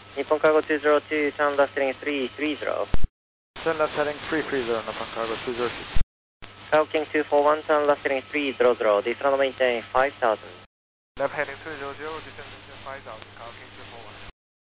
Nippon Cargo 202, turn left heading 330. Turn left heading 330, Nippon Cargo 202. Cargo King 241, turn left heading 300, descend maintain 5000. Left heading 300, descend maintain 5000, Cargo King 241.